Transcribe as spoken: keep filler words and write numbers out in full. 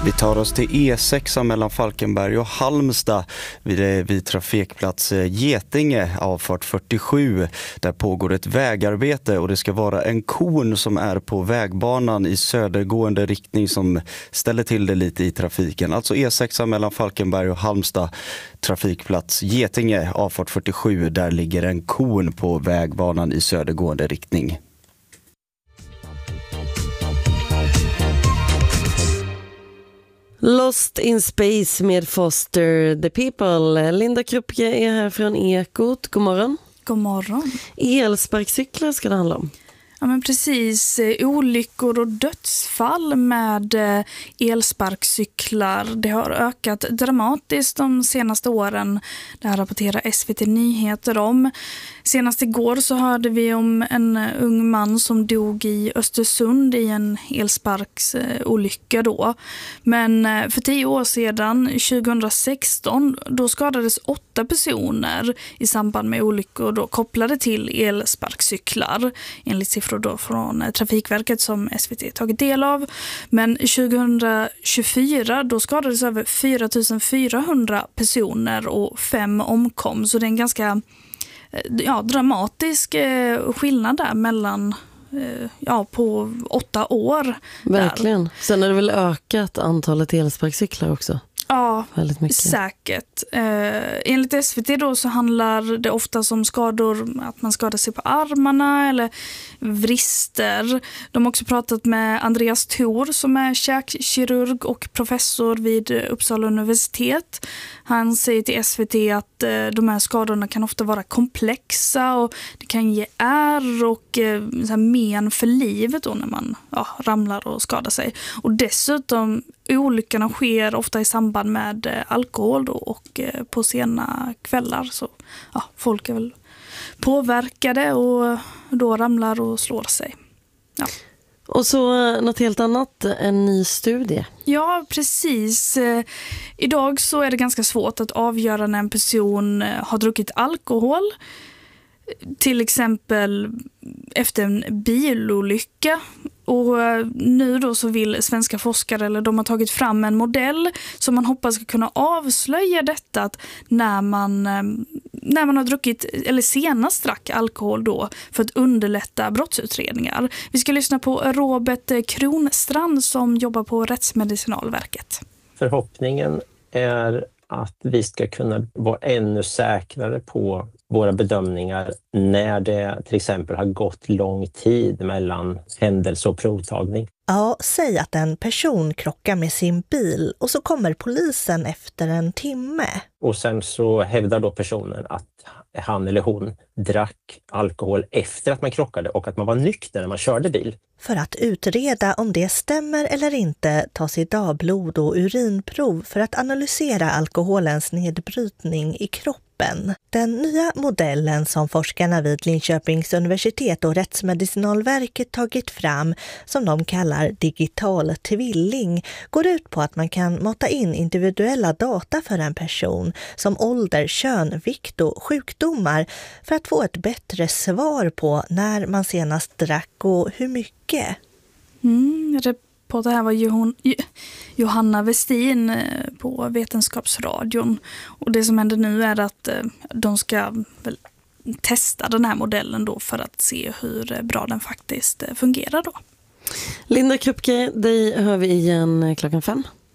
Vi tar oss till E sex mellan Falkenberg och Halmstad vid, vid trafikplats Getinge, avfart fyrtiosju. Där pågår ett vägarbete och det ska vara en kon som är på vägbanan i södergående riktning som ställer till det lite i trafiken. Alltså E sex mellan Falkenberg och Halmstad, trafikplats Getinge, avfart fyrtiosju. Där ligger en kon på vägbanan i södergående riktning. Lost in Space med Foster the People. Linda Krupke är här från Ekot. God morgon. God morgon. Elsparkcyklar ska det handla om. Ja, men precis. Olyckor och dödsfall med elsparkcyklar. Det har ökat dramatiskt de senaste åren. Det här rapporterar S V T Nyheter om. Senast igår så hörde vi om en ung man som dog i Östersund i en elsparksolycka då. Men för tio år sedan, tjugohundrasexton, då skadades åtta personer i samband med olyckor då kopplade till elsparkcyklar. Enligt siffror då från Trafikverket som S V T tagit del av. Men tjugohundratjugofyra då skadades över fyra tusen fyrahundra personer och fem omkom. Så det är en ganska ja, dramatisk eh, skillnad där mellan eh, ja, på åtta år. Verkligen. Där. Sen har det väl ökat antalet elsparkcyklar också. Ja, väldigt mycket. Säkert. Eh, enligt S V T då så handlar det ofta om skador, att man skadar sig på armarna eller vrister. De har också pratat med Andreas Thor som är käkkirurg och professor vid Uppsala universitet. Han säger till S V T att eh, de här skadorna kan ofta vara komplexa och det kan ge ärr och eh, så här men för livet då när man ja, ramlar och skadar sig. Och dessutom olyckorna sker ofta i samband med eh, alkohol då och eh, på sena kvällar. Så ja, folk är väl påverkade och då ramlar och slår sig. Ja. Och så något helt annat, en ny studie. Ja, precis. Eh, idag så är det ganska svårt att avgöra när en person eh, har druckit alkohol. Till exempel efter en bilolycka. Och nu då så vill svenska forskare, eller de har tagit fram en modell som man hoppas ska kunna avslöja detta att när man, när man har druckit, eller senast drack alkohol då, för att underlätta brottsutredningar. Vi ska lyssna på Robert Kronstrand som jobbar på Rättsmedicinalverket. Förhoppningen är att vi ska kunna vara ännu säkrare på våra bedömningar när det till exempel har gått lång tid mellan händelse och provtagning. Ja, säg att en person krockar med sin bil och så kommer polisen efter en timme. Och sen så hävdar då personen att han eller hon drack alkohol efter att man krockade och att man var nykter när man körde bil. För att utreda om det stämmer eller inte tas idag blod- och urinprov för att analysera alkoholens nedbrytning i kroppen. Den nya modellen som forskarna vid Linköpings universitet och Rättsmedicinalverket tagit fram, som de kallar digital tvilling, går ut på att man kan mata in individuella data för en person som ålder, kön, vikt och sjukdomar för att få ett bättre svar på när man senast drack och hur mycket. Mm, reporter här var Johan, Johanna Westin på Vetenskapsradion. Och det som händer nu är att de ska väl testa den här modellen då för att se hur bra den faktiskt fungerar då. Linda Krupke, dig hör vi igen klockan fem.